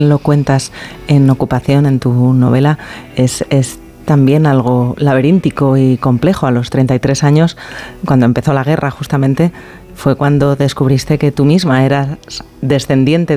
lo cuentas en Ocupación, en tu novela, es también algo laberíntico y complejo. A los 33 años, cuando empezó la guerra justamente, fue cuando descubriste que tú misma eras descendiente